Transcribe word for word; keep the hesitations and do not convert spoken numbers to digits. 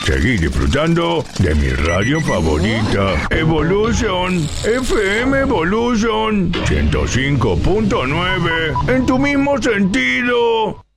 Seguí disfrutando de mi radio favorita, Evolution, F M Evolution ciento cinco punto nueve, en tu mismo sentido.